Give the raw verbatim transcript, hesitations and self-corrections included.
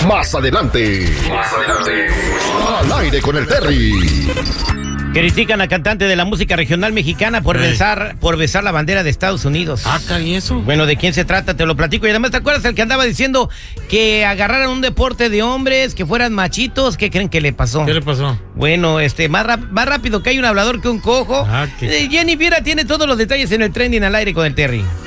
Más adelante. Más adelante. Al aire con el Terry. Critican a cantante de la música regional mexicana por besar, por besar la bandera de Estados Unidos. Ah, ¿y eso? Bueno, ¿de quién se trata? Te lo platico. Y además, ¿te acuerdas el que andaba diciendo que agarraran un deporte de hombres, que fueran machitos? ¿Qué creen que le pasó? ¿Qué le pasó? Bueno, este, más, rap más rápido que hay un hablador que un cojo. Ah, qué... eh, Jenny Viera tiene todos los detalles en el trending al aire con el Terry.